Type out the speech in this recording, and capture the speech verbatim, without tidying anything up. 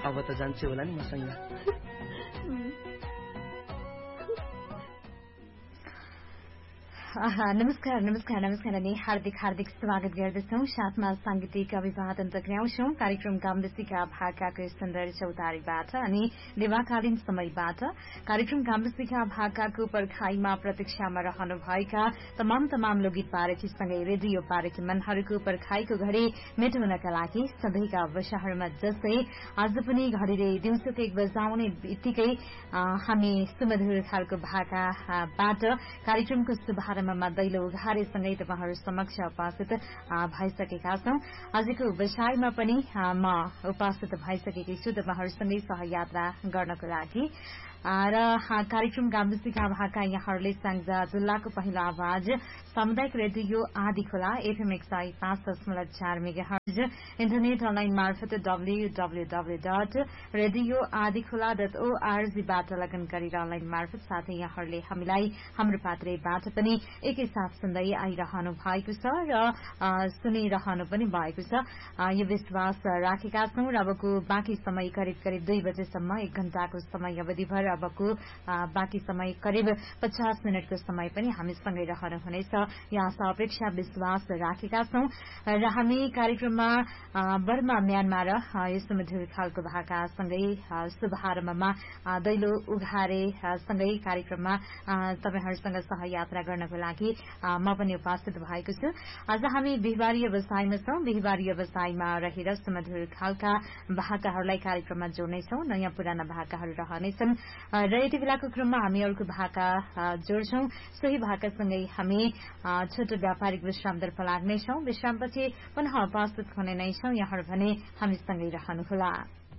अब त जान्छु होला नि मसँग। नमस्कार नमस्कार नमस्कार अनि हार्दिक हार्दिक स्वागत गर्दछौं। साथमा सांगीतिक अभिवादन टक्राउँछौं कार्यक्रम कामबेसीका भाकाको सुन्दर चौतारीबाट अनि देवाकालीन समयबाट। कार्यक्रम कामबेसीका भाकाको पर्खाईमा प्रतीक्षामा रहनुभएका तमाम तमाम लोकगीत पारेखीसँगै रेडियो पारेखी मनहरूको पर्खाईको घड़ी मेटाउनका लागि सधैँका वर्षहरूमा जस्तै आज पनि घड़ीले दिउँसोको एक बजाउने बित्तिकै हामी सुमधुर खालको भाकाबाट कार्यक्रमको शुभारम्भ मा दैलो उघारेसँगै तपाईहरु समक्ष उपस्थित भइसकेका छौं। आजको विषयमा पनि म उपस्थित भइसकेकी छु तपाईहरुसँगै सहयात्रा गर्नको लागि र कार्यक्रम कामबेसीका भाका यहाँहरूले स्याङ्जा जिल्लाको पहिलो आवाज सामुदायिक रेडियो आदि खोला एफएम एक सय पाँच दशमलव चार मेगाहर्ज इन्टरनेट अनलाइन मार्फत W W W dot radio आदि खोला डट ओआरजीबाट लगन गरेर अनलाइन मार्फत साथै यहाँहरूले हामीलाई हाम्रो पात्रेबाट पनि एकैसाथ सुन्दै आइरहनु भएको छ र सुनिरहनु पनि भएको छ। यो विश्वास राखेका छौं र अबको बाँकी समय करिब करिब दुई बजेसम्म एक घण्टाको समय अवधिभर अबको बाँकी समय करिब पचास मिनटको समय पनि हामीसँगै रहनुहुनेछ यो आशा अपेक्षा विश्वास राखेका छौं र हामी कार्यक्रममा बर्मा म्यानमार यस्तो मधुर खालको भाकासँगै शुभारम्भमा दैलो उघारे सँगै कार्यक्रममा तपाईहरुसँग सहयात्रा गर्नको लागि म पनि उपस्थित भएको छु। आज हामी बिहिबारीय व्यवसायमा छौं। बिहिबारीय व्यवसायमा रहेर सुमधुर खालका भाकाहरूलाई कार्यक्रममा जोड्नेछौं। नयाँ पुराना भाकाहरू रहनेछन् र यति बेलाको क्रममा हामी अर्को भाका जोड्छौं। सोही भाकासँगै हामी छोटो व्यापारिक विश्रामतर्फ लाग्नेछौं। विश्रामपछि पुनः उपस्थित हुने नै छौं। यहाँहरू भने हामीसँगै रहनुहोला।